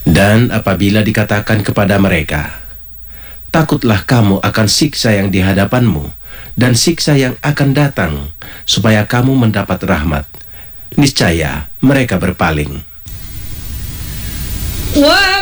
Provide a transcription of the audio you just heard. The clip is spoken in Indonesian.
Dan apabila dikatakan kepada mereka, takutlah kamu akan siksa yang di hadapanmu dan siksa yang akan datang, supaya kamu mendapat rahmat, niscaya mereka berpaling. Wah,